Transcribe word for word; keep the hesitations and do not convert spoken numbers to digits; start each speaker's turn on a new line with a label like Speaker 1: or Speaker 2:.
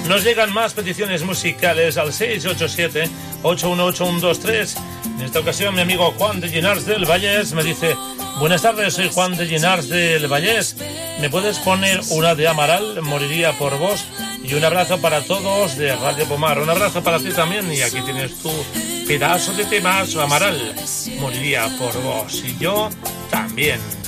Speaker 1: Nos llegan más peticiones musicales al seis ocho siete, ocho uno ocho, uno dos tres. En esta ocasión mi amigo Juan de Llinars del Vallès me dice: buenas tardes, soy Juan de Llinars del Vallès. ¿Me puedes poner una de Amaral? Moriría por vos. Y un abrazo para todos de Radio Pomar. Un abrazo para ti también. Y aquí tienes tu pedazo de temazo, Amaral. Moriría por vos. Y yo también.